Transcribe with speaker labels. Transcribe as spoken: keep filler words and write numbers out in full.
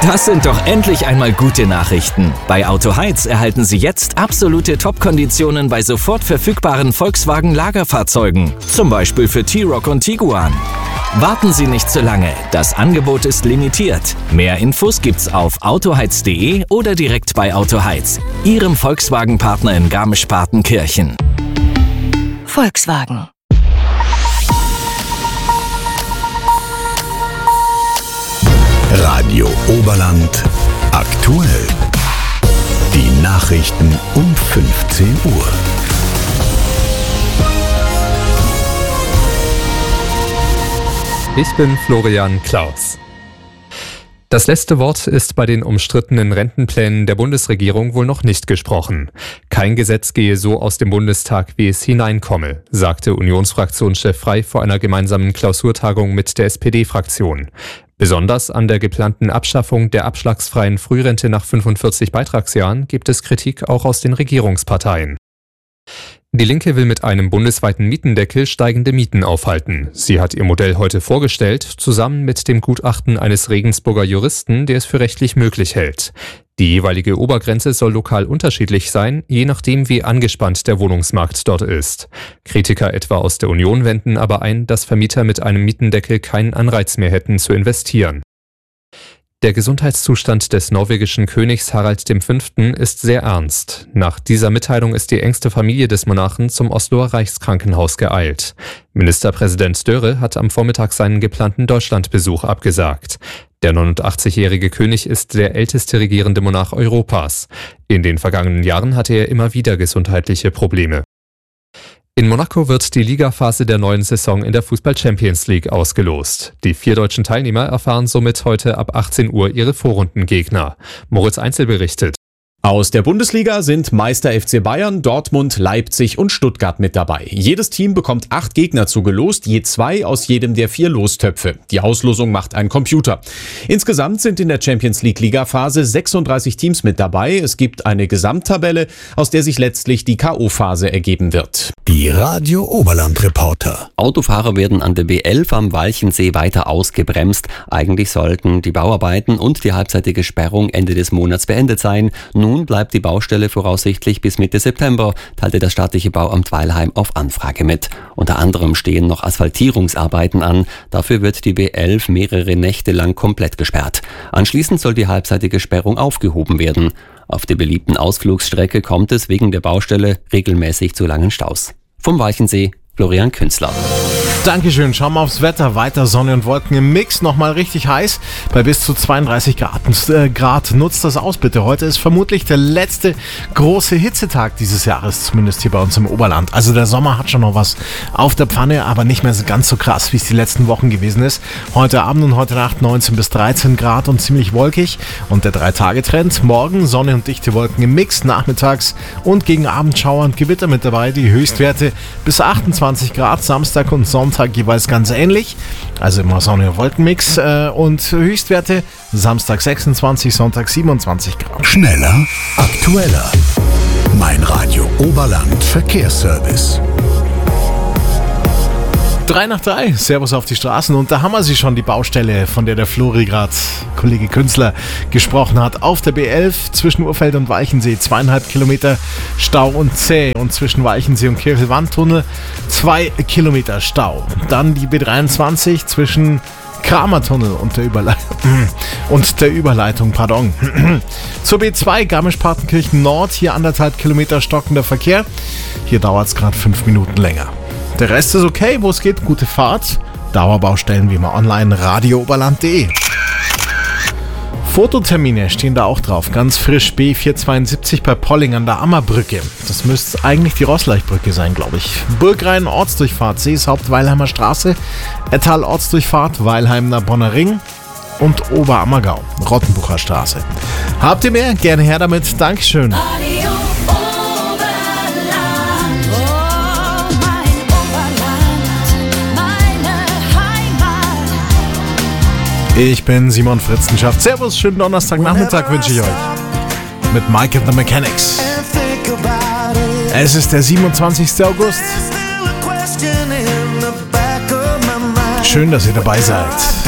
Speaker 1: Das sind doch endlich einmal gute Nachrichten. Bei Autoheiz erhalten Sie jetzt absolute Top-Konditionen bei sofort verfügbaren Volkswagen-Lagerfahrzeugen. Zum Beispiel für T-Roc und Tiguan. Warten Sie nicht zu lange. Das Angebot ist limitiert. Mehr Infos gibt's auf autoheiz punkt de oder direkt bei Autoheiz, Ihrem Volkswagen-Partner in Garmisch-Partenkirchen.
Speaker 2: Volkswagen.
Speaker 3: Radio Oberland aktuell. Die Nachrichten um fünfzehn Uhr.
Speaker 4: Ich bin Florian Klaus. Das letzte Wort ist bei den umstrittenen Rentenplänen der Bundesregierung wohl noch nicht gesprochen. Kein Gesetz gehe so aus dem Bundestag, wie es hineinkomme, sagte Unionsfraktionschef Frey vor einer gemeinsamen Klausurtagung mit der S P D-Fraktion. Besonders an der geplanten Abschaffung der abschlagsfreien Frührente nach fünfundvierzig Beitragsjahren gibt es Kritik auch aus den Regierungsparteien. Die Linke will mit einem bundesweiten Mietendeckel steigende Mieten aufhalten. Sie hat ihr Modell heute vorgestellt, zusammen mit dem Gutachten eines Regensburger Juristen, der es für rechtlich möglich hält. Die jeweilige Obergrenze soll lokal unterschiedlich sein, je nachdem wie angespannt der Wohnungsmarkt dort ist. Kritiker etwa aus der Union wenden aber ein, dass Vermieter mit einem Mietendeckel keinen Anreiz mehr hätten zu investieren. Der Gesundheitszustand des norwegischen Königs Harald V. ist sehr ernst. Nach dieser Mitteilung ist die engste Familie des Monarchen zum Osloer Reichskrankenhaus geeilt. Ministerpräsident Støre hat am Vormittag seinen geplanten Deutschlandbesuch abgesagt. Der neunundachtzigjährige König ist der älteste regierende Monarch Europas. In den vergangenen Jahren hatte er immer wieder gesundheitliche Probleme. In Monaco wird die Ligaphase der neuen Saison in der Fußball-Champions League ausgelost. Die vier deutschen Teilnehmer erfahren somit heute ab achtzehn Uhr ihre Vorrundengegner. Moritz Einzel berichtet.
Speaker 5: Aus der Bundesliga sind Meister F C Bayern, Dortmund, Leipzig und Stuttgart mit dabei. Jedes Team bekommt acht Gegner zugelost, je zwei aus jedem der vier Lostöpfe. Die Auslosung macht ein Computer. Insgesamt sind in der Champions League Ligaphase sechsunddreißig Teams mit dabei. Es gibt eine Gesamttabelle, aus der sich letztlich die K O-Phase ergeben wird.
Speaker 3: Die Radio Oberland Reporter.
Speaker 6: Autofahrer werden an der B elf am Walchensee weiter ausgebremst. Eigentlich sollten die Bauarbeiten und die halbseitige Sperrung Ende des Monats beendet sein. Nun bleibt die Baustelle voraussichtlich bis Mitte September, teilte das staatliche Bauamt Weilheim auf Anfrage mit. Unter anderem stehen noch Asphaltierungsarbeiten an. Dafür wird die B elf mehrere Nächte lang komplett gesperrt. Anschließend soll die halbseitige Sperrung aufgehoben werden. Auf der beliebten Ausflugsstrecke kommt es wegen der Baustelle regelmäßig zu langen Staus. Vom Walchensee, Florian Künzler.
Speaker 7: Dankeschön. Schauen wir aufs Wetter. Weiter Sonne und Wolken im Mix. Nochmal richtig heiß bei bis zu zweiunddreißig Grad. Äh, Grad. Nutzt das aus bitte. Heute ist vermutlich der letzte große Hitzetag dieses Jahres, zumindest hier bei uns im Oberland. Also der Sommer hat schon noch was auf der Pfanne, aber nicht mehr so ganz so krass, wie es die letzten Wochen gewesen ist. Heute Abend und heute Nacht neunzehn bis dreizehn Grad und ziemlich wolkig. Und der Drei-Tage-Trend. Morgen Sonne und dichte Wolken im Mix. Nachmittags und gegen Abend Schauer und Gewitter mit dabei. Die Höchstwerte bis achtundzwanzig Grad. Samstag und Sonntag jeweils ganz ähnlich, also immer Sonne- und Wolkenmix äh, und Höchstwerte Samstag sechsundzwanzig, Sonntag siebenundzwanzig Grad.
Speaker 3: Schneller, aktueller. Mein Radio Oberland Verkehrsservice.
Speaker 7: Drei nach drei, Servus auf die Straßen und da haben wir sie schon, die Baustelle, von der der Flori gerade, Kollege Künzler, gesprochen hat. Auf der B elf zwischen Urfeld und Walchensee zweieinhalb Kilometer Stau und zäh und zwischen Walchensee und Kirchel-Wandtunnel zwei Kilometer Stau. Dann die B dreiundzwanzig zwischen Kramertunnel und der Überleitung, und der Überleitung, pardon. Zur B zwei Garmisch-Partenkirchen Nord, hier anderthalb Kilometer stockender Verkehr. Hier dauert es gerade fünf Minuten länger. Der Rest ist okay, wo es geht, gute Fahrt. Dauerbaustellen wie immer online, radio oberland punkt de. Fototermine stehen da auch drauf, ganz frisch, B vierhundertzweiundsiebzig bei Polling an der Ammerbrücke. Das müsste eigentlich die Rosleichbrücke sein, glaube ich. Burgrhein Ortsdurchfahrt, Seeshaupt Weilheimer Straße, Ettal Ortsdurchfahrt, Weilheimer Bonner Ring und Oberammergau, Rottenbucher Straße. Habt ihr mehr? Gerne her damit, Dankeschön. Ich bin Simon Fritzenschaft. Servus, schönen Donnerstagnachmittag wünsche ich euch. Mit Mike and the Mechanics. Es ist der siebenundzwanzigster August. Schön, dass ihr dabei seid.